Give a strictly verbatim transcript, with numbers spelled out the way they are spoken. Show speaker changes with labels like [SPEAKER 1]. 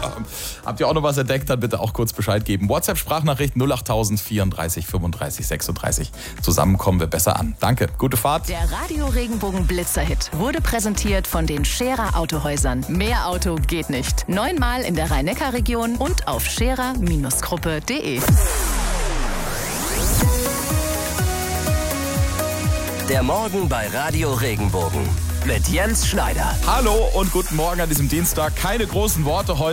[SPEAKER 1] Habt ihr auch noch was entdeckt, dann bitte auch kurz Bescheid geben. WhatsApp-Sprachnachricht null acht null null vierunddreißig fünfunddreißig sechsunddreißig. Zusammen kommen wir besser an. Danke, gute Fahrt.
[SPEAKER 2] Der Radio Regenbogen Blitzerhit wurde präsentiert von den Scherer Autohäusern. Mehr Auto geht nicht. Neunmal in der Rhein-Neckar-Region und auf scherer Gruppe punkt de.
[SPEAKER 3] Der Morgen bei Radio Regenbogen mit Jens Schneider.
[SPEAKER 1] Hallo und guten Morgen an diesem Dienstag. Keine großen Worte heute.